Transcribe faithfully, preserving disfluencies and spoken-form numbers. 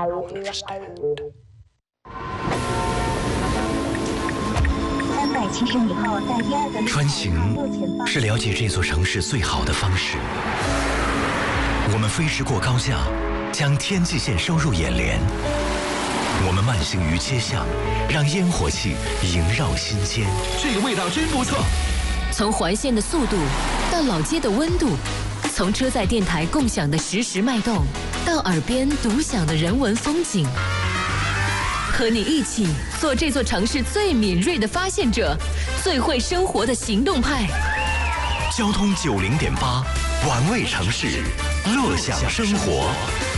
三百七十米后，在第二个穿行是了解这座城市最好的方式。我们飞驰过高架，将天际线收入眼帘。我们慢行于街巷，让烟火气萦绕心间。 这个味道真不错。 从环线的速度到老街的温度，从车载电台共享的实时脉动，到耳边独享的人文风景。和你一起做这座城市最敏锐的发现者，最会生活的行动派。 交通九零点八，玩味城市，乐享生活。